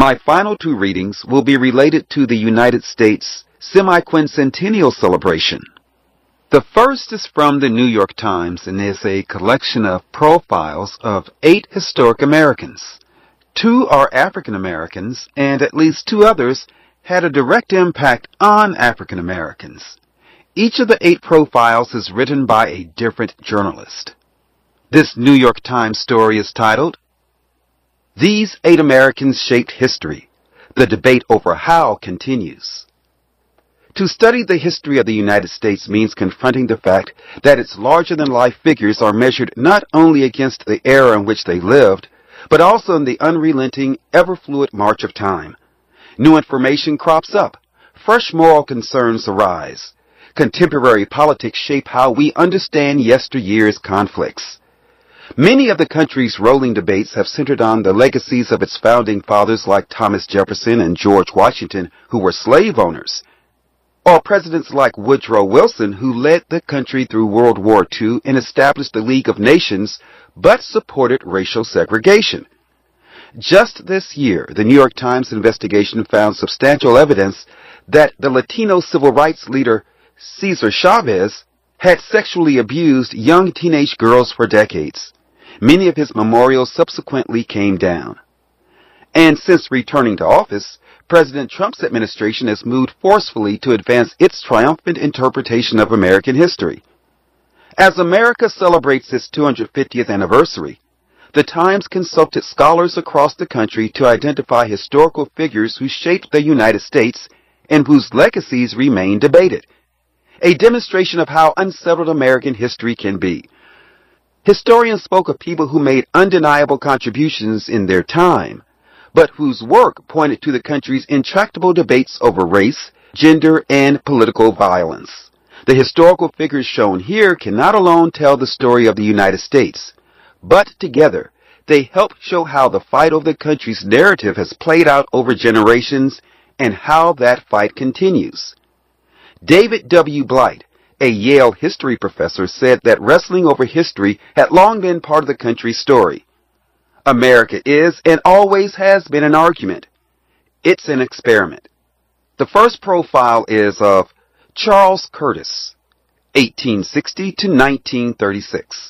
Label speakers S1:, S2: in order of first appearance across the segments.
S1: My final two readings will be related to the United States semi-quincentennial celebration. The first is from the New York Times and is a collection of profiles of 8 historic Americans. 2 are African Americans, and at least 2 others had a direct impact on African Americans. Each of the 8 profiles is written by a different journalist. This New York Times story is titled, "These 8 Americans Shaped History. The Debate Over How Continues." To study the history of the United States means confronting the fact that its larger-than-life figures are measured not only against the era in which they lived, but also in the unrelenting, ever-fluid march of time. New information crops up. Fresh moral concerns arise. Contemporary politics shape how we understand yesteryear's conflicts. Many of the country's rolling debates have centered on the legacies of its founding fathers like Thomas Jefferson and George Washington, who were slave owners, or presidents like Woodrow Wilson, who led the country through World War II and established the League of Nations, but supported racial segregation. Just this year, the New York Times investigation found substantial evidence that the Latino civil rights leader Cesar Chavez had sexually abused young teenage girls for decades. Many of his memorials subsequently came down. And since returning to office, President Trump's administration has moved forcefully to advance its triumphant interpretation of American history. As America celebrates its 250th anniversary, the Times consulted scholars across the country to identify historical figures who shaped the United States and whose legacies remain debated. A demonstration of how unsettled American history can be. Historians spoke of people who made undeniable contributions in their time, but whose work pointed to the country's intractable debates over race, gender, and political violence. The historical figures shown here cannot alone tell the story of the United States, but together they help show how the fight over the country's narrative has played out over generations and how that fight continues. David W. Blight, a Yale history professor, said that wrestling over history had long been part of the country's story. America is and always has been an argument. It's an experiment. The first profile is of Charles Curtis, 1860 to 1936.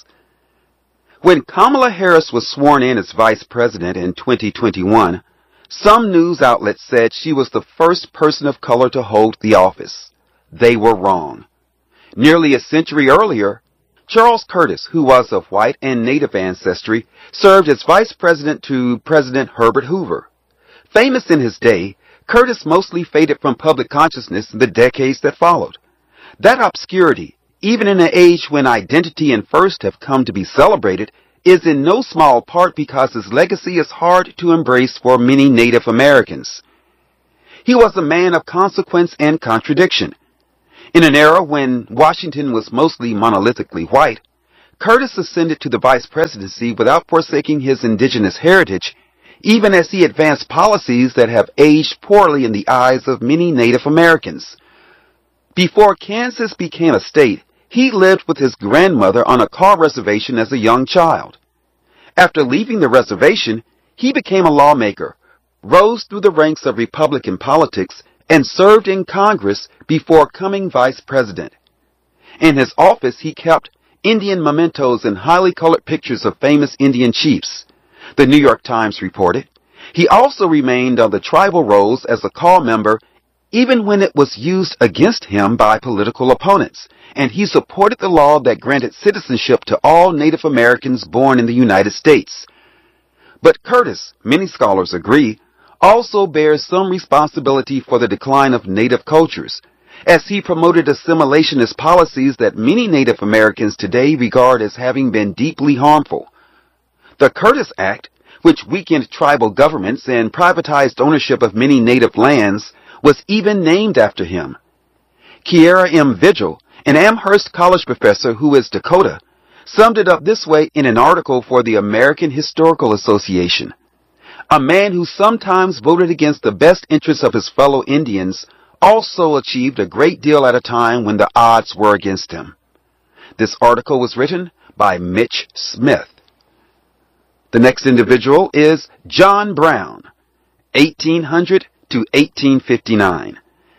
S1: When Kamala Harris was sworn in as vice president in 2021, some news outlets said she was the first person of color to hold the office. They were wrong. Nearly a century earlier, Charles Curtis, who was of white and Native ancestry, served as vice president to President Herbert Hoover. Famous in his day, Curtis mostly faded from public consciousness in the decades that followed. That obscurity, even in an age when identity and first have come to be celebrated, is in no small part because his legacy is hard to embrace for many Native Americans. He was a man of consequence and contradiction. In an era when Washington was mostly monolithically white, Curtis ascended to the vice presidency without forsaking his indigenous heritage, even as he advanced policies that have aged poorly in the eyes of many Native Americans. Before Kansas became a state, he lived with his grandmother on a Kaw reservation as a young child. After leaving the reservation, he became a lawmaker, rose through the ranks of Republican politics, and served in Congress before becoming vice president. In his office, he kept Indian mementos and highly colored pictures of famous Indian chiefs. The New York Times reported. He also remained on the tribal rolls as a Kaw member even when it was used against him by political opponents, and he supported the law that granted citizenship to all Native Americans born in the United States. But Curtis, many scholars agree, also bears some responsibility for the decline of Native cultures, as he promoted assimilationist policies that many Native Americans today regard as having been deeply harmful. The Curtis Act, which weakened tribal governments and privatized ownership of many Native lands, was even named after him. Kiera M. Vigil, an Amherst College professor who is Dakota, summed it up this way in an article for the American Historical Association. A man who sometimes voted against the best interests of his fellow Indians also achieved a great deal at a time when the odds were against him. This article was written by Mitch Smith. The next individual is John Brown, 1800 to 1859.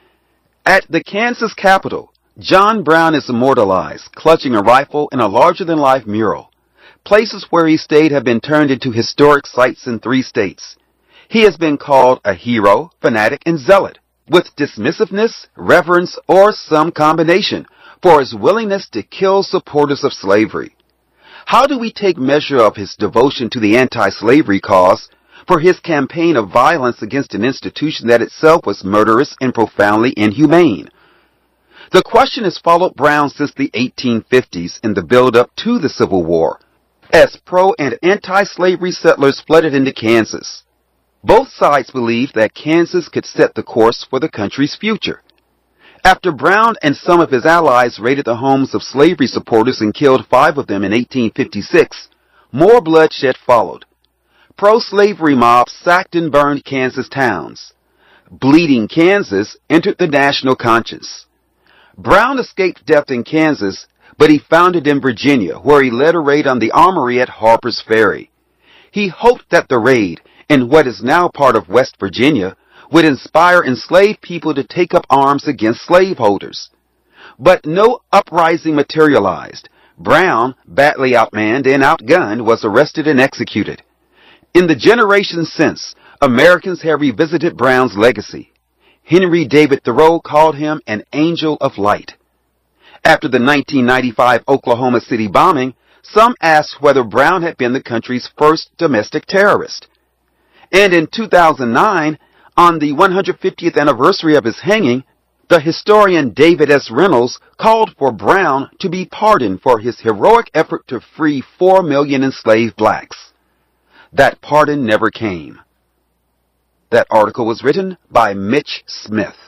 S1: At the Kansas Capitol, John Brown is immortalized, clutching a rifle in a larger-than-life mural. Places where he stayed have been turned into historic sites in 3 states. He has been called a hero, fanatic, and zealot, with dismissiveness, reverence, or some combination, for his willingness to kill supporters of slavery. How do we take measure of his devotion to the anti-slavery cause, for his campaign of violence against an institution that itself was murderous and profoundly inhumane? The question has followed Brown since the 1850s in the build-up to the Civil War, as pro- and anti-slavery settlers flooded into Kansas. Both sides believed that Kansas could set the course for the country's future. After Brown and some of his allies raided the homes of slavery supporters and killed 5 of them in 1856, more bloodshed followed. Pro-slavery mobs sacked and burned Kansas towns. Bleeding Kansas entered the national conscience. Brown escaped death in Kansas, but he found it in Virginia, where he led a raid on the armory at Harper's Ferry. He hoped that the raid, in what is now part of West Virginia, would inspire enslaved people to take up arms against slaveholders. But no uprising materialized. Brown, badly outmanned and outgunned, was arrested and executed. In the generations since, Americans have revisited Brown's legacy. Henry David Thoreau called him an angel of light. After the 1995 Oklahoma City bombing, some asked whether Brown had been the country's first domestic terrorist. And in 2009, on the 150th anniversary of his hanging, the historian David S. Reynolds called for Brown to be pardoned for his heroic effort to free 4 million enslaved blacks. That pardon never came. That article was written by Mitch Smith.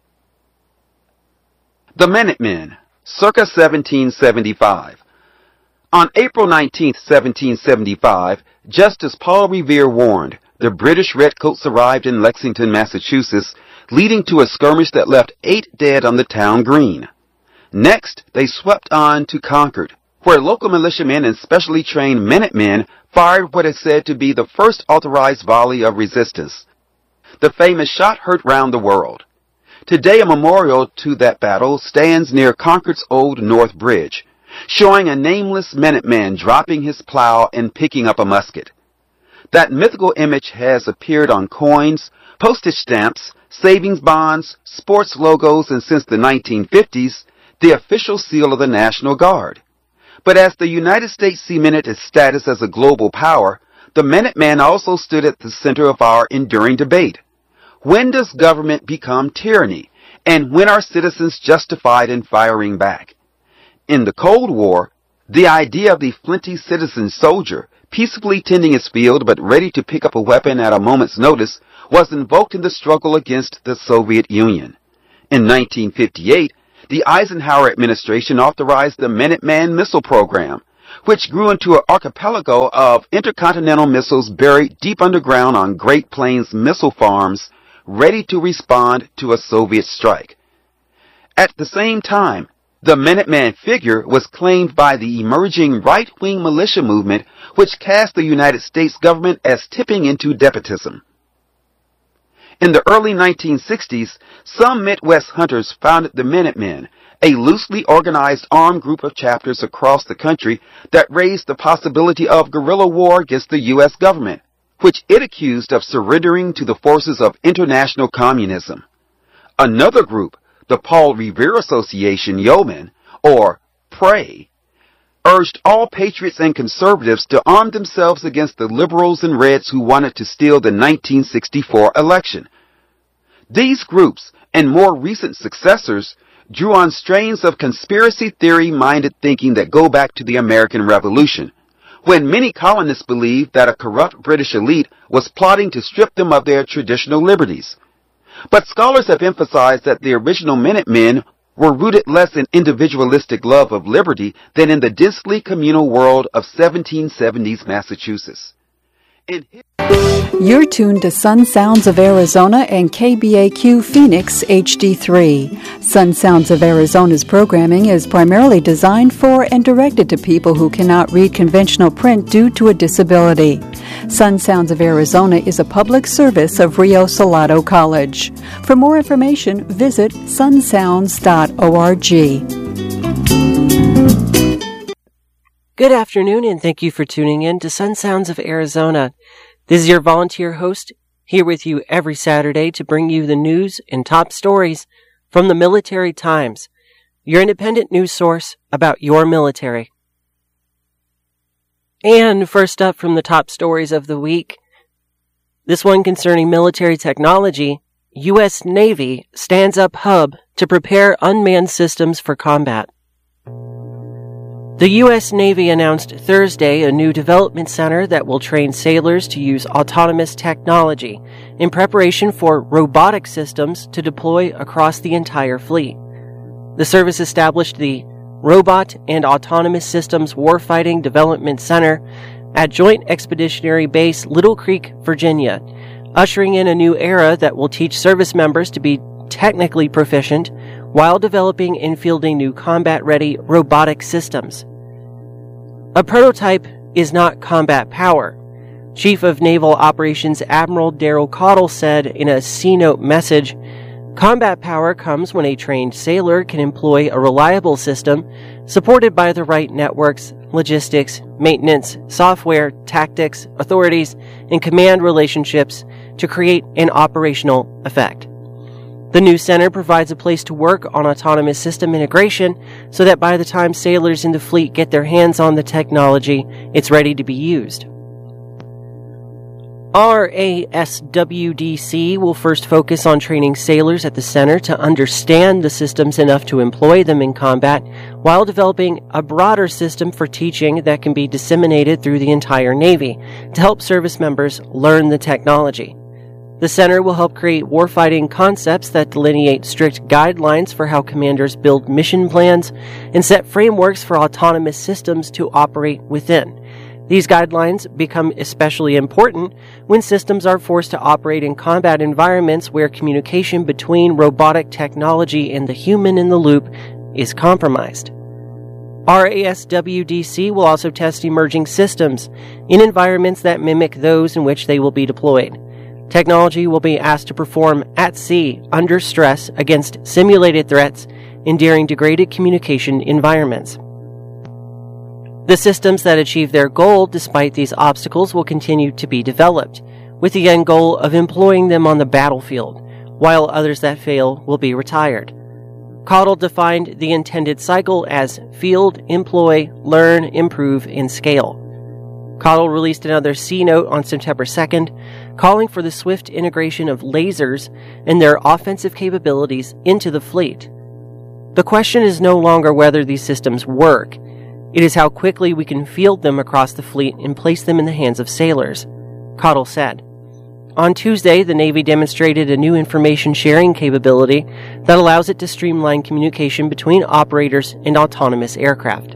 S1: The Minutemen, circa 1775. On April 19, 1775, Justice Paul Revere warned, the British redcoats arrived in Lexington, Massachusetts, leading to a skirmish that left 8 dead on the town green. Next, they swept on to Concord, where local militiamen and specially trained Minutemen fired what is said to be the first authorized volley of resistance. The famous shot heard round the world. Today, a memorial to that battle stands near Concord's Old North Bridge, showing a nameless Minuteman dropping his plow and picking up a musket. That mythical image has appeared on coins, postage stamps, savings bonds, sports logos, and since the 1950s, the official seal of the National Guard. But as the United States cemented its status as a global power, the Minuteman also stood at the center of our enduring debate. When does government become tyranny, and when are citizens justified in firing back? In the Cold War, the idea of the flinty citizen soldier, peacefully tending his field but ready to pick up a weapon at a moment's notice, was invoked in the struggle against the Soviet Union. In 1958, the Eisenhower administration authorized the Minuteman missile program, which grew into an archipelago of intercontinental missiles buried deep underground on Great Plains missile farms, ready to respond to a Soviet strike. At the same time, the Minuteman figure was claimed by the emerging right-wing militia movement, which cast the United States government as tipping into despotism. In the early 1960s, some Midwest hunters founded the Minutemen, a loosely organized armed group of chapters across the country that raised the possibility of guerrilla war against the U.S. government, which it accused of surrendering to the forces of international communism. Another group, the Paul Revere Association Yeomen, or PRAY, urged all patriots and conservatives to arm themselves against the liberals and Reds who wanted to steal the 1964 election. These groups, and more recent successors, drew on strains of conspiracy theory-minded thinking that go back to the American Revolution, when many colonists believed that a corrupt British elite was plotting to strip them of their traditional liberties. But scholars have emphasized that the original Minutemen were rooted less in individualistic love of liberty than in the densely communal world of 1770s Massachusetts.
S2: You're tuned to Sun Sounds of Arizona and KBAQ Phoenix HD3. Sun Sounds of Arizona's programming is primarily designed for and directed to people who cannot read conventional print due to a disability. Sun Sounds of Arizona is a public service of Rio Salado College. For more information, visit sunsounds.org.
S3: Good afternoon, and thank you for tuning in to Sun Sounds of Arizona. This is your volunteer host, here with you every Saturday to bring you the news and top stories from the Military Times, your independent news source about your military. And first up from the top stories of the week, this one concerning military technology, U.S. Navy stands up hub to prepare unmanned systems for combat. The U.S. Navy announced Thursday a new development center that will train sailors to use autonomous technology in preparation for robotic systems to deploy across the entire fleet. The service established the Robot and Autonomous Systems Warfighting Development Center at Joint Expeditionary Base Little Creek, Virginia, ushering in a new era that will teach service members to be technically proficient while developing and fielding new combat-ready robotic systems. A prototype is not combat power, Chief of Naval Operations Admiral Daryl Caudill said in a C-note message. Combat power comes when a trained sailor can employ a reliable system supported by the right networks, logistics, maintenance, software, tactics, authorities, and command relationships to create an operational effect. The new center provides a place to work on autonomous system integration so that by the time sailors in the fleet get their hands on the technology, it's ready to be used. RASWDC will first focus on training sailors at the center to understand the systems enough to employ them in combat, while developing a broader system for teaching that can be disseminated through the entire Navy to help service members learn the technology. The center will help create warfighting concepts that delineate strict guidelines for how commanders build mission plans and set frameworks for autonomous systems to operate within. These guidelines become especially important when systems are forced to operate in combat environments where communication between robotic technology and the human in the loop is compromised. RASWDC will also test emerging systems in environments that mimic those in which they will be deployed. Technology will be asked to perform at sea under stress against simulated threats and during degraded communication environments. The systems that achieve their goal despite these obstacles will continue to be developed, with the end goal of employing them on the battlefield, while others that fail will be retired. Caudill defined the intended cycle as field, employ, learn, improve, and scale. Caudill released another C-note on September 2nd, calling for the swift integration of lasers and their offensive capabilities into the fleet. The question is no longer whether these systems work. It is how quickly we can field them across the fleet and place them in the hands of sailors, Caudill said. On Tuesday, the Navy demonstrated a new information sharing capability that allows it to streamline communication between operators and autonomous aircraft.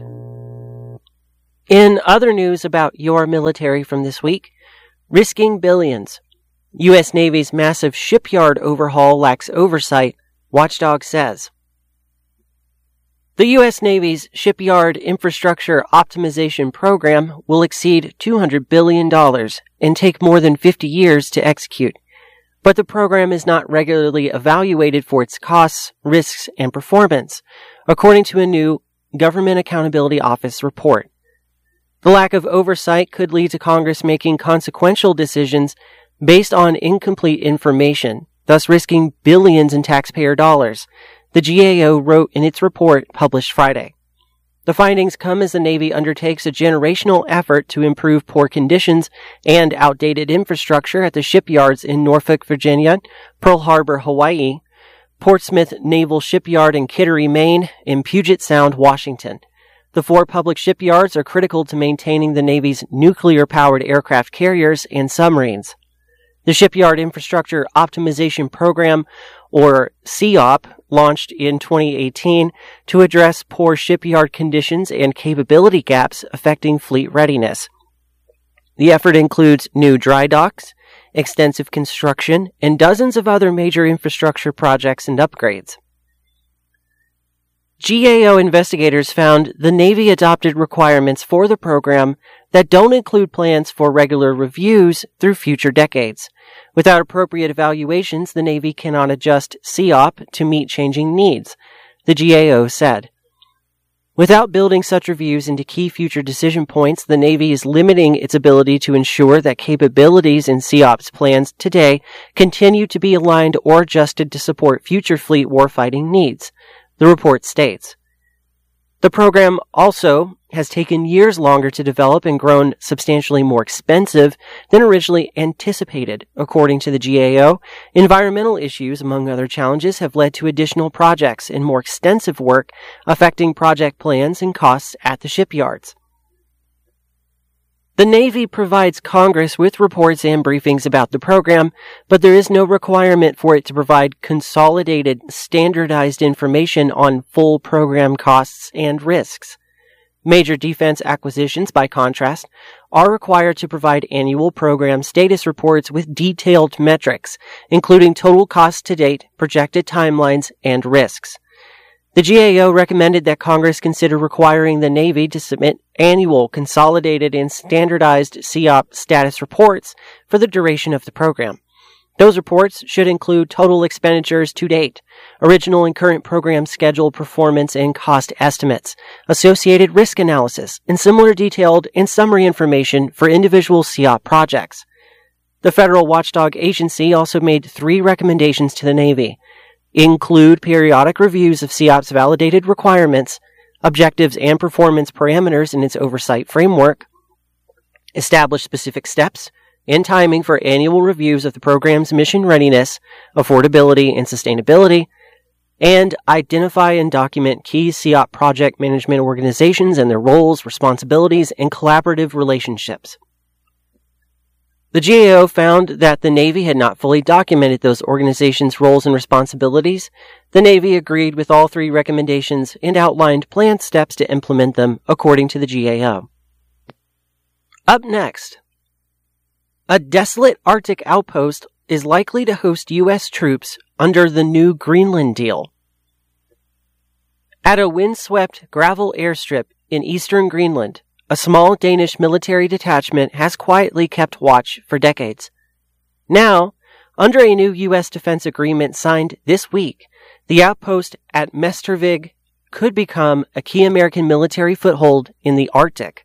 S3: In other news about your military from this week, risking billions. U.S. Navy's massive shipyard overhaul lacks oversight, Watchdog says. The U.S. Navy's Shipyard Infrastructure Optimization Program will exceed $200 billion and take more than 50 years to execute. But the program is not regularly evaluated for its costs, risks, and performance, according to a new Government Accountability Office report. The lack of oversight could lead to Congress making consequential decisions based on incomplete information, thus risking billions in taxpayer dollars, the GAO wrote in its report published Friday. The findings come as the Navy undertakes a generational effort to improve poor conditions and outdated infrastructure at the shipyards in Norfolk, Virginia, Pearl Harbor, Hawaii, Portsmouth Naval Shipyard in Kittery, Maine, and Puget Sound, Washington. The 4 public shipyards are critical to maintaining the Navy's nuclear-powered aircraft carriers and submarines. The Shipyard Infrastructure Optimization Program, or COP, launched in 2018 to address poor shipyard conditions and capability gaps affecting fleet readiness. The effort includes new dry docks, extensive construction, and dozens of other major infrastructure projects and upgrades. GAO investigators found the Navy adopted requirements for the program that don't include plans for regular reviews through future decades. Without appropriate evaluations, the Navy cannot adjust CEOP to meet changing needs, the GAO said. Without building such reviews into key future decision points, the Navy is limiting its ability to ensure that capabilities in CEOP's plans today continue to be aligned or adjusted to support future fleet warfighting needs, the report states. The program also has taken years longer to develop and grown substantially more expensive than originally anticipated. According to the GAO, environmental issues, among other challenges, have led to additional projects and more extensive work affecting project plans and costs at the shipyards. The Navy provides Congress with reports and briefings about the program, but there is no requirement for it to provide consolidated, standardized information on full program costs and risks. Major defense acquisitions, by contrast, are required to provide annual program status reports with detailed metrics, including total costs to date, projected timelines, and risks. The GAO recommended that Congress consider requiring the Navy to submit annual, consolidated, and standardized CEOP status reports for the duration of the program. Those reports should include total expenditures to date, original and current program schedule performance and cost estimates, associated risk analysis, and similar detailed and summary information for individual CEOP projects. The Federal Watchdog Agency also made 3 recommendations to the Navy: include periodic reviews of CEOP's validated requirements, objectives and performance parameters in its oversight framework, establish specific steps and timing for annual reviews of the program's mission readiness, affordability, and sustainability, and identify and document key CEOP project management organizations and their roles, responsibilities, and collaborative relationships. The GAO found that the Navy had not fully documented those organizations' roles and responsibilities. The Navy agreed with all 3 recommendations and outlined planned steps to implement them, according to the GAO. Up next, a desolate Arctic outpost is likely to host U.S. troops under the new Greenland deal. At a windswept gravel airstrip in eastern Greenland, a small Danish military detachment has quietly kept watch for decades. Now, under a new U.S. defense agreement signed this week, the outpost at Mestervig could become a key American military foothold in the Arctic.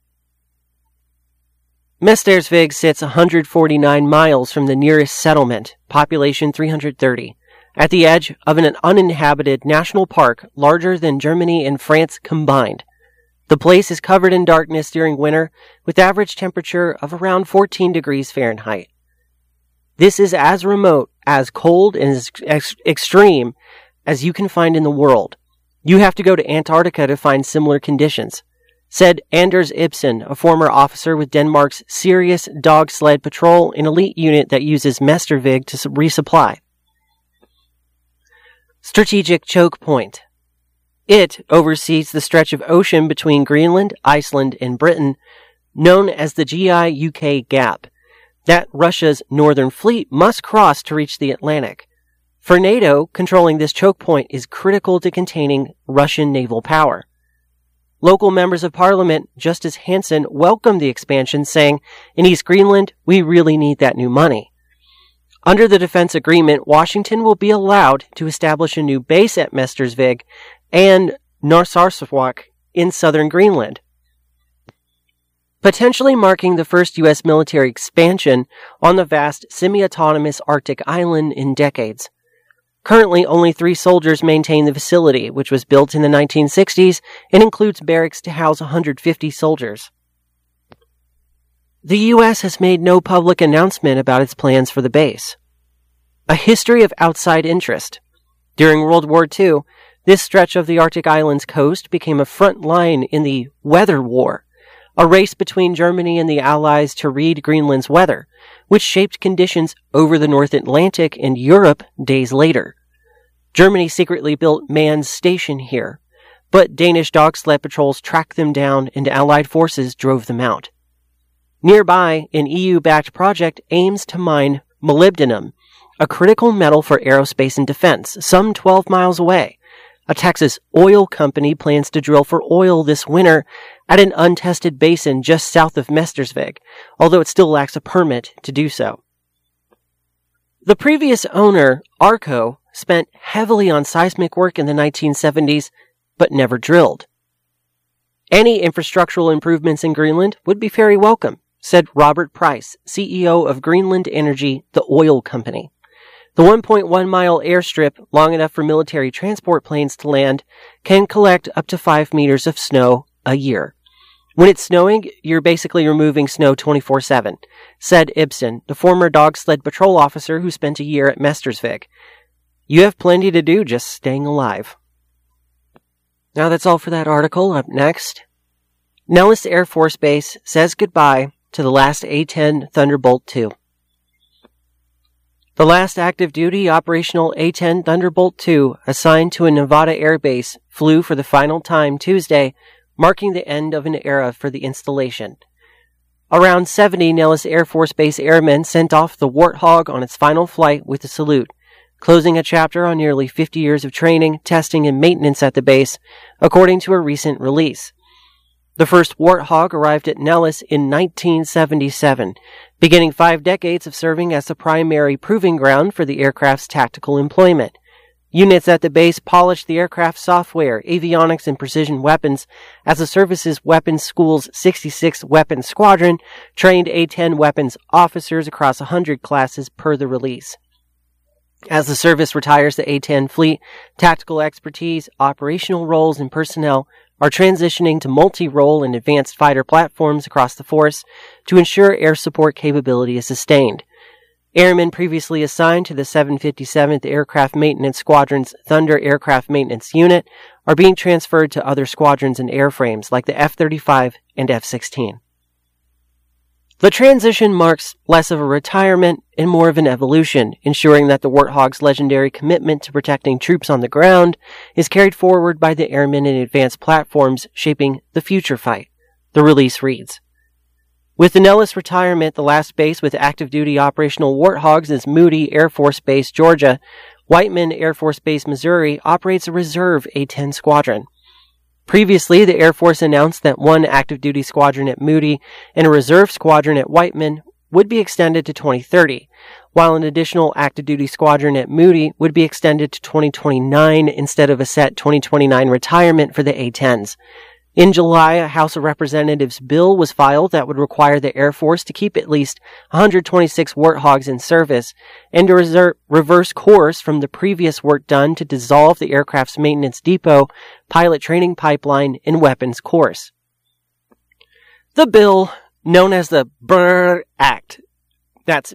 S3: Mestersvig sits 149 miles from the nearest settlement, population 330, at the edge of an uninhabited national park larger than Germany and France combined. The place is covered in darkness during winter, with average temperature of around 14 degrees Fahrenheit. This is as remote, as cold, and as extreme as you can find in the world. You have to go to Antarctica to find similar conditions, said Anders Ibsen, a former officer with Denmark's Sirius Dog Sled Patrol, an elite unit that uses Mestervig to resupply. Strategic Choke Point. It oversees the stretch of ocean between Greenland, Iceland, and Britain, known as the GI-UK Gap, that Russia's Northern Fleet must cross to reach the Atlantic. For NATO, controlling this choke point is critical to containing Russian naval power. Local members of parliament, Justus Hansen, welcomed the expansion, saying, "In East Greenland, we really need that new money." Under the defense agreement, Washington will be allowed to establish a new base at Mestersvig and Narsarsuaq in southern Greenland, potentially marking the first U.S. military expansion on the vast semi-autonomous Arctic island in decades. Currently, only 3 soldiers maintain the facility, which was built in the 1960s and includes barracks to house 150 soldiers. The U.S. has made no public announcement about its plans for the base. A history of outside interest. During World War II, this stretch of the Arctic island's coast became a front line in the Weather War, a race between Germany and the Allies to read Greenland's weather, which shaped conditions over the North Atlantic and Europe days later. Germany secretly built manned station here, but Danish dog sled patrols tracked them down and Allied forces drove them out. Nearby, an EU-backed project aims to mine molybdenum, a critical metal for aerospace and defense, some 12 miles away. A Texas oil company plans to drill for oil this winter at an untested basin just south of Mestersvig, although it still lacks a permit to do so. The previous owner, Arco, spent heavily on seismic work in the 1970s, but never drilled. Any infrastructural improvements in Greenland would be very welcome, said Robert Price, CEO of Greenland Energy, the oil company. The 1.1-mile airstrip, long enough for military transport planes to land, can collect up to 5 meters of snow a year. When it's snowing, you're basically removing snow 24/7, said Ibsen, the former dog sled patrol officer who spent a year at Mestersvig. You have plenty to do just staying alive. Now that's all for that article. Up next, Nellis Air Force Base says goodbye to the last A-10 Thunderbolt II. The last active-duty operational A-10 Thunderbolt II, assigned to a Nevada air base, flew for the final time Tuesday, marking the end of an era for the installation. Around 70 Nellis Air Force Base airmen sent off the Warthog on its final flight with a salute, closing a chapter on nearly 50 years of training, testing, and maintenance at the base, according to a recent release. The first Warthog arrived at Nellis in 1977, beginning 5 decades of serving as the primary proving ground for the aircraft's tactical employment. Units at the base polished the aircraft's software, avionics, and precision weapons as the service's weapons school's 66th Weapons Squadron trained A-10 weapons officers across 100 classes per the release. As the service retires the A-10 fleet, tactical expertise, operational roles, and personnel are transitioning to multi-role and advanced fighter platforms across the force to ensure air support capability is sustained. Airmen previously assigned to the 757th Aircraft Maintenance Squadron's Thunder Aircraft Maintenance Unit are being transferred to other squadrons and airframes like the F-35 and F-16. The transition marks less of a retirement and more of an evolution, ensuring that the Warthog's legendary commitment to protecting troops on the ground is carried forward by the airmen in advanced platforms shaping the future fight, the release reads. With the Nellis retirement, the last base with active-duty operational Warthogs is Moody Air Force Base, Georgia. Whiteman Air Force Base, Missouri operates a reserve A-10 squadron. Previously, the Air Force announced that one active-duty squadron at Moody and a reserve squadron at Whiteman would be extended to 2030, while an additional active-duty squadron at Moody would be extended to 2029 instead of a set 2029 retirement for the A-10s. In July, a House of Representatives bill was filed that would require the Air Force to keep at least 126 Warthogs in service and to reverse course from the previous work done to dissolve the aircraft's maintenance depot, pilot training pipeline, and weapons course. The bill, known as the BRRRT Act, that's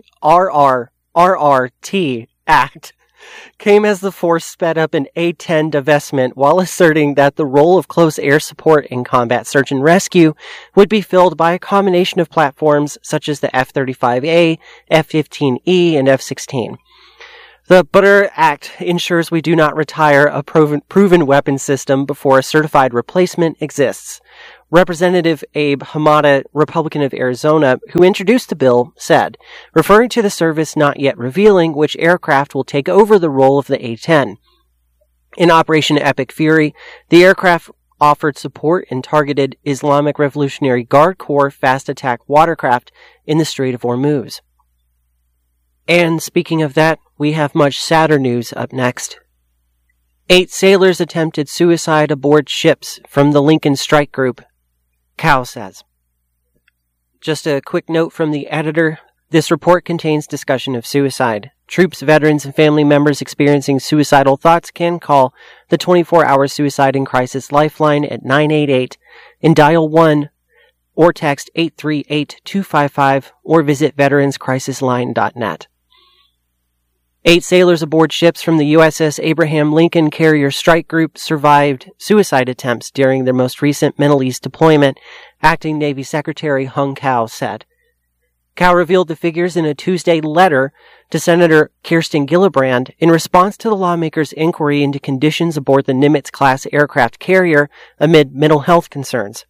S3: B-R-R-R-R-T Act, came as the force sped up an A-10 divestment while asserting that the role of close air support in combat search and rescue would be filled by a combination of platforms such as the F-35A, F-15E, and F-16. The BRRRT Act ensures we do not retire a proven weapon system before a certified replacement exists. Representative Abe Hamada, Republican of Arizona, who introduced the bill, said, referring to the service not yet revealing which aircraft will take over the role of the A-10. In Operation Epic Fury, the aircraft offered support and targeted Islamic Revolutionary Guard Corps fast attack watercraft in the Strait of Hormuz. And speaking of that, we have much sadder news up next. 8 sailors attempted suicide aboard ships from the Lincoln Strike Group, Cal says. Just a quick note from the editor. This report contains discussion of suicide. Troops, veterans, and family members experiencing suicidal thoughts can call the 24-hour Suicide and Crisis Lifeline at 988 and dial 1 or text 838-255 or visit veteranscrisisline.net. 8 sailors aboard ships from the USS Abraham Lincoln Carrier Strike Group survived suicide attempts during their most recent Middle East deployment, Acting Navy Secretary Hung Cao said. Cao revealed the figures in a Tuesday letter to Senator Kirsten Gillibrand in response to the lawmakers' inquiry into conditions aboard the Nimitz-class aircraft carrier amid mental health concerns.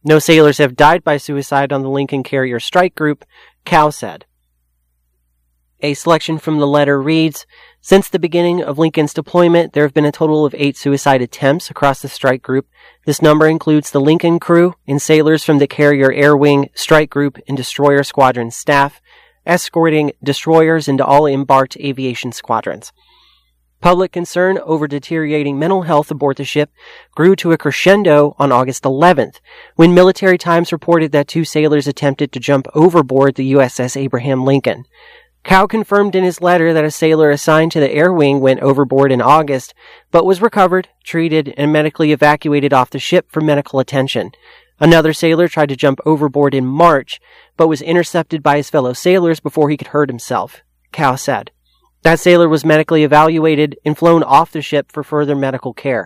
S3: No sailors have died by suicide on the Lincoln Carrier Strike Group, Cow said. A selection from the letter reads, "Since the beginning of Lincoln's deployment, there have been a total of 8 suicide attempts across the strike group. This number includes the Lincoln crew and sailors from the Carrier Air Wing, Strike Group, and Destroyer Squadron staff, escorting destroyers into all embarked aviation squadrons." Public concern over deteriorating mental health aboard the ship grew to a crescendo on August 11th, when Military Times reported that 2 sailors attempted to jump overboard the USS Abraham Lincoln. Cow confirmed in his letter that a sailor assigned to the Air Wing went overboard in August, but was recovered, treated, and medically evacuated off the ship for medical attention. Another sailor tried to jump overboard in March, but was intercepted by his fellow sailors before he could hurt himself, Cow said. That sailor was medically evaluated and flown off the ship for further medical care.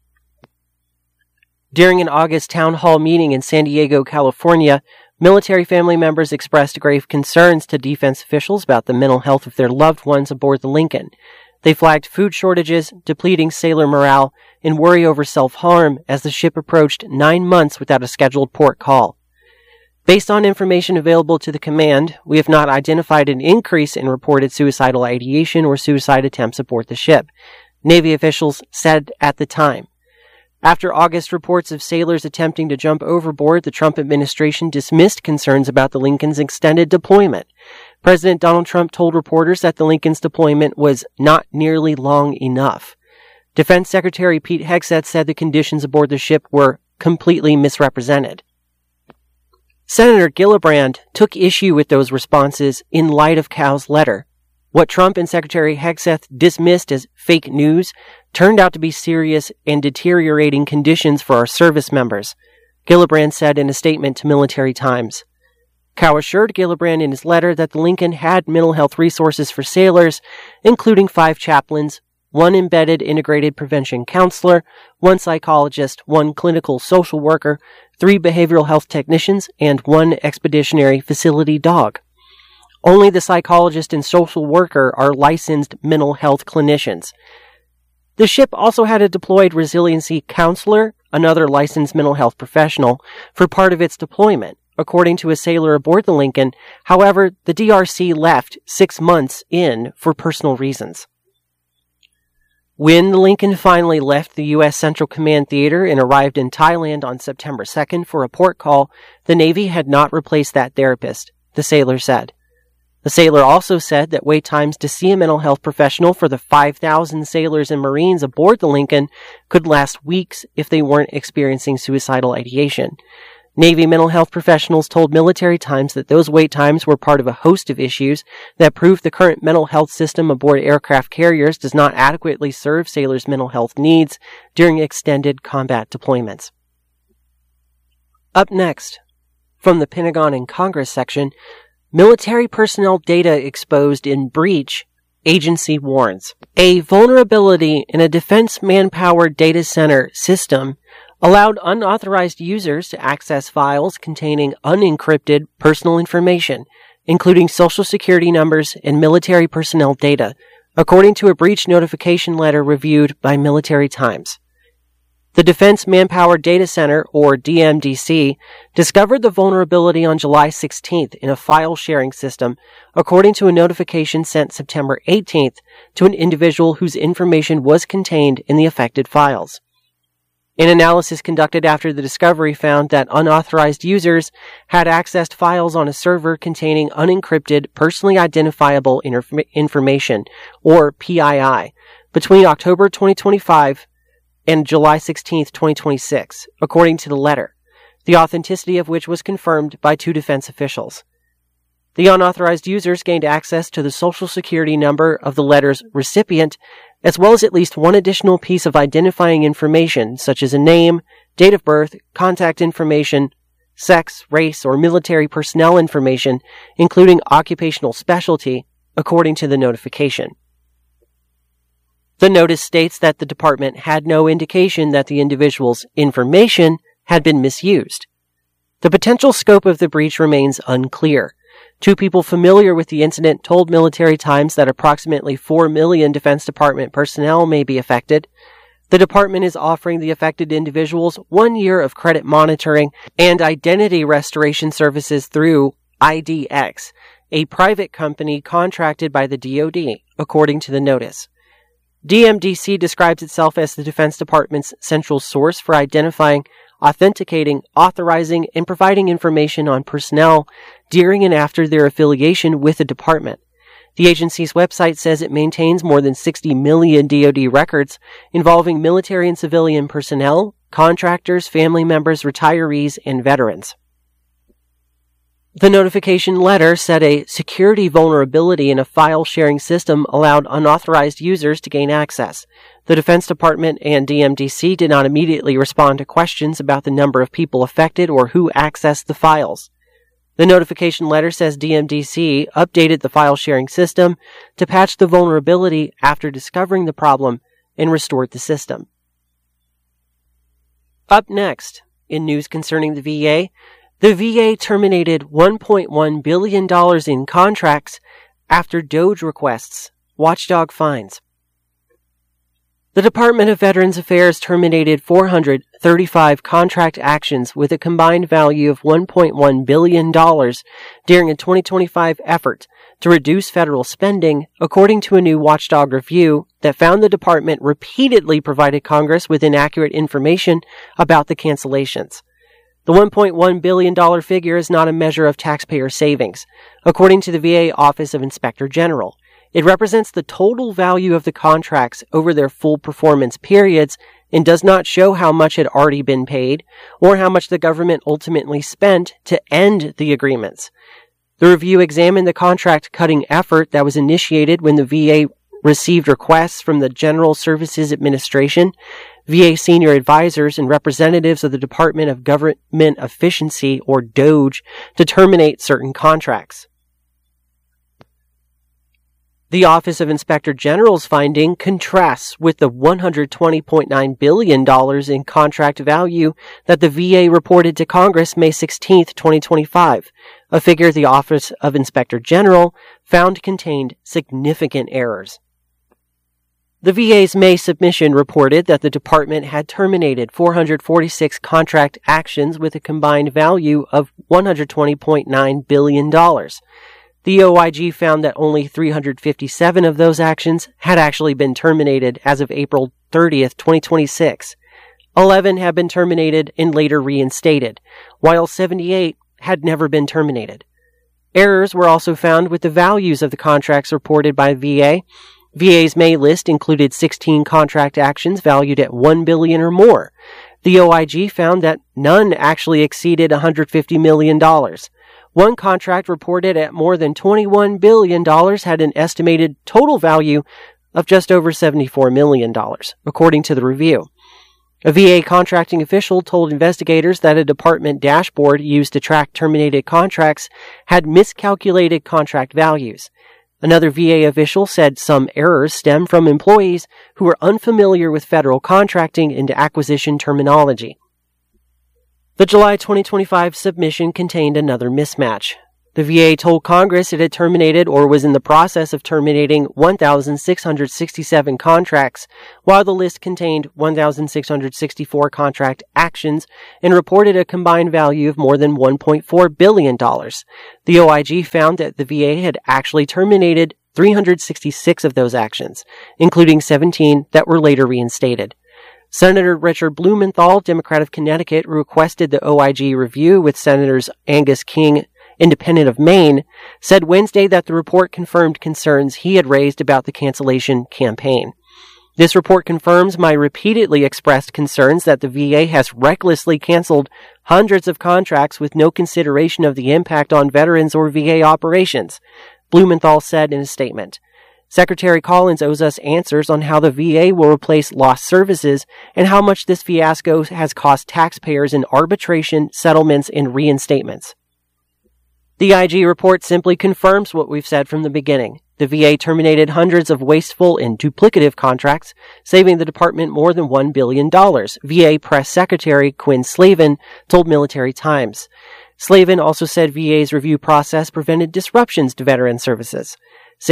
S3: During an August town hall meeting in San Diego, California, military family members expressed grave concerns to defense officials about the mental health of their loved ones aboard the Lincoln. They flagged food shortages, depleting sailor morale, and worry over self-harm as the ship approached 9 months without a scheduled port call. Based on information available to the command, we have not identified an increase in reported suicidal ideation or suicide attempts aboard the ship, Navy officials said at the time. After August reports of sailors attempting to jump overboard, the Trump administration dismissed concerns about the Lincoln's extended deployment. President Donald Trump told reporters that the Lincoln's deployment was not nearly long enough. Defense Secretary Pete Hegseth said the conditions aboard the ship were completely misrepresented. Senator Gillibrand took issue with those responses in light of Cow's letter. What Trump and Secretary Hegseth dismissed as fake news turned out to be serious and deteriorating conditions for our service members, Gillibrand said in a statement to Military Times. Cow assured Gillibrand in his letter that the Lincoln had mental health resources for sailors, including 5 chaplains, 1 embedded integrated prevention counselor, 1 psychologist, 1 clinical social worker, 3 behavioral health technicians, and 1 expeditionary facility dog. Only the psychologist and social worker are licensed mental health clinicians. The ship also had a deployed resiliency counselor, another licensed mental health professional, for part of its deployment, according to a sailor aboard the Lincoln. However, the DRC left 6 months in for personal reasons. When the Lincoln finally left the U.S. Central Command Theater and arrived in Thailand on September 2nd for a port call, the Navy had not replaced that therapist, the sailor said. The sailor also said that wait times to see a mental health professional for the 5,000 sailors and Marines aboard the Lincoln could last weeks if they weren't experiencing suicidal ideation. Navy mental health professionals told Military Times that those wait times were part of a host of issues that proved the current mental health system aboard aircraft carriers does not adequately serve sailors' mental health needs during extended combat deployments. Up next, from the Pentagon and Congress section, military personnel data exposed in breach, agency warns. A vulnerability in a defense manpower data center system allowed unauthorized users to access files containing unencrypted personal information, including social security numbers and military personnel data, according to a breach notification letter reviewed by Military Times. The Defense Manpower Data Center, or DMDC, discovered the vulnerability on July 16th in a file-sharing system, according to a notification sent September 18th to an individual whose information was contained in the affected files. An analysis conducted after the discovery found that unauthorized users had accessed files on a server containing unencrypted, personally identifiable information, or PII, between October 2025 and July 16, 2026, according to the letter, the authenticity of which was confirmed by 2 defense officials. The unauthorized users gained access to the social security number of the letter's recipient, as well as at least 1 additional piece of identifying information, such as a name, date of birth, contact information, sex, race, or military personnel information, including occupational specialty, according to the notification. The notice states that the department had no indication that the individual's information had been misused. The potential scope of the breach remains unclear. 2 people familiar with the incident told Military Times that approximately 4 million Defense Department personnel may be affected. The department is offering the affected individuals 1 year of credit monitoring and identity restoration services through IDX, a private company contracted by the DoD, according to the notice. DMDC describes itself as the Defense Department's central source for identifying, authenticating, authorizing, and providing information on personnel during and after their affiliation with the department. The agency's website says it maintains more than 60 million DoD records involving military and civilian personnel, contractors, family members, retirees, and veterans. The notification letter said a security vulnerability in a file-sharing system allowed unauthorized users to gain access. The Defense Department and DMDC did not immediately respond to questions about the number of people affected or who accessed the files. The notification letter says DMDC updated the file-sharing system to patch the vulnerability after discovering the problem and restored the system. Up next, in news concerning the VA, the VA terminated $1.1 billion in contracts after DOJ requests, watchdog finds. The Department of Veterans Affairs terminated 435 contract actions with a combined value of $1.1 billion during a 2025 effort to reduce federal spending, according to a new watchdog review that found the department repeatedly provided Congress with inaccurate information about the cancellations. The $1.1 billion figure is not a measure of taxpayer savings, according to the VA Office of Inspector General. It represents the total value of the contracts over their full performance periods and does not show how much had already been paid or how much the government ultimately spent to end the agreements. The review examined the contract cutting effort that was initiated when the VA received requests from the General Services Administration, VA senior advisors, and representatives of the Department of Government Efficiency, or DOGE, to terminate certain contracts. The Office of Inspector General's finding contrasts with the $120.9 billion in contract value that the VA reported to Congress May 16, 2025, a figure the Office of Inspector General found contained significant errors. The VA's May submission reported that the department had terminated 446 contract actions with a combined value of $120.9 billion. The OIG found that only 357 of those actions had actually been terminated as of April 30th, 2026. 11 had been terminated and later reinstated, while 78 had never been terminated. Errors were also found with the values of the contracts reported by VA. VA's May list included 16 contract actions valued at $1 billion or more. The OIG found that none actually exceeded $150 million. One contract reported at more than $21 billion had an estimated total value of just over $74 million, according to the review. A VA contracting official told investigators that a department dashboard used to track terminated contracts had miscalculated contract values. Another VA official said some errors stem from employees who were unfamiliar with federal contracting and acquisition terminology. The July 2025 submission contained another mismatch. The VA told Congress it had terminated or was in the process of terminating 1,667 contracts, while the list contained 1,664 contract actions and reported a combined value of more than $1.4 billion. The OIG found that the VA had actually terminated 366 of those actions, including 17 that were later reinstated. Senator Richard Blumenthal, Democrat of Connecticut, requested the OIG review with Senators Angus King, Independent of Maine, said Wednesday that the report confirmed concerns he had raised about the cancellation campaign. This report confirms my repeatedly expressed concerns that the VA has recklessly canceled hundreds of contracts with no consideration of the impact on veterans or VA operations, Blumenthal said in a statement. Secretary Collins owes us answers on how the VA will replace lost services and how much this fiasco has cost taxpayers in arbitration, settlements, and reinstatements. The IG report simply confirms what we've said from the beginning. The VA terminated hundreds of wasteful and duplicative contracts, saving the department more than $1 billion, VA Press Secretary Quinn Slavin told Military Times. Slavin also said VA's review process prevented disruptions to veteran services, saying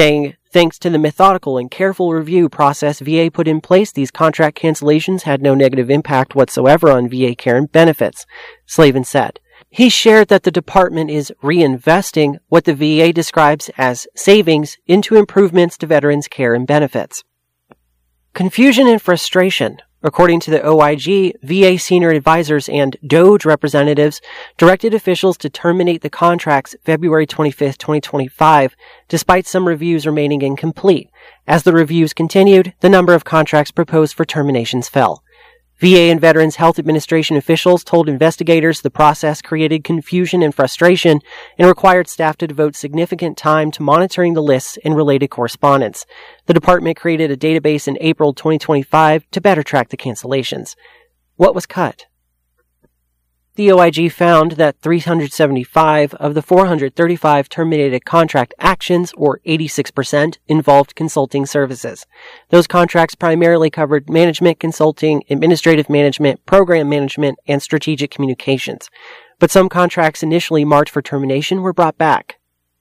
S3: Thanks to the methodical and careful review process VA put in place, these contract cancellations had no negative impact whatsoever on VA care and benefits, Slavin said. He shared that the department is reinvesting what the VA describes as savings into improvements to veterans' care and benefits. Confusion and frustration. According to the OIG, VA senior advisors and DOJ representatives directed officials to terminate the contracts February 25, 2025, despite some reviews remaining incomplete. As the reviews continued, the number of contracts proposed for terminations fell. VA and Veterans Health Administration officials told investigators the process created confusion and frustration and required staff to devote significant time to monitoring the lists and related correspondence. The department created a database in April 2025 to better track the cancellations. What was cut? The OIG found that 375 of the 435 terminated contract actions, or 86%, involved consulting services. Those contracts primarily covered management consulting, administrative management, program management, and strategic communications. But some contracts initially marked for termination were brought back.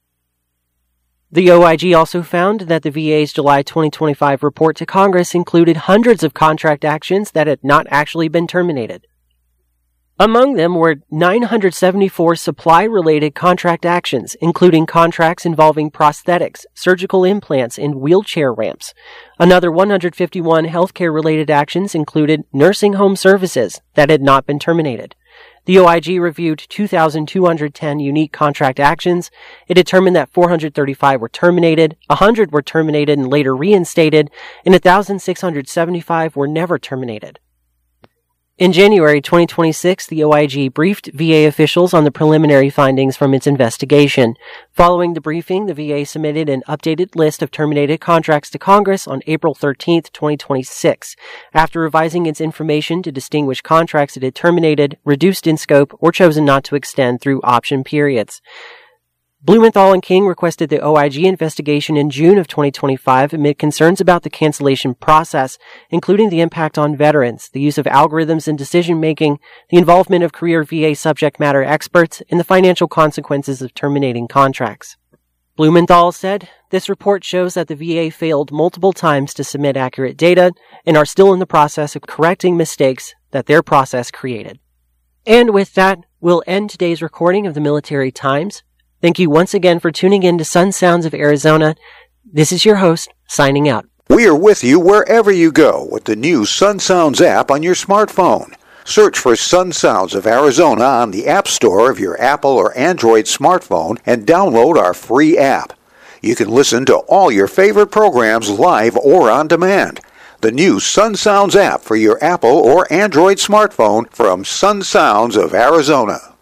S3: The OIG also found that the VA's July 2025 report to Congress included hundreds of contract actions that had not actually been terminated. Among them were 974 supply-related contract actions, including contracts involving prosthetics, surgical implants, and wheelchair ramps. Another 151 healthcare-related actions included nursing home services that had not been terminated. The OIG reviewed 2,210 unique contract actions. It determined that 435 were terminated, 100 were terminated and later reinstated, and 1,675 were never terminated. In January 2026, the OIG briefed VA officials on the preliminary findings from its investigation. Following the briefing, the VA submitted an updated list of terminated contracts to Congress on April 13, 2026. After revising its information to distinguish contracts it had terminated, reduced in scope, or chosen not to extend through option periods. Blumenthal and King requested the OIG investigation in June of 2025 amid concerns about the cancellation process, including the impact on veterans, the use of algorithms in decision-making, the involvement of career VA subject matter experts, and the financial consequences of terminating contracts. Blumenthal said, "This report shows that the VA failed multiple times to submit accurate data and are still in the process of correcting mistakes that their process created." And with that, we'll end today's recording of the Military Times. Thank you once again for tuning in to Sun Sounds of Arizona. This is your host, signing out.
S4: We are with you wherever you go with the new Sun Sounds app on your smartphone. Search for Sun Sounds of Arizona on the App Store of your Apple or Android smartphone and download our free app. You can listen to all your favorite programs live or on demand. The new Sun Sounds app for your Apple or Android smartphone from Sun Sounds of Arizona.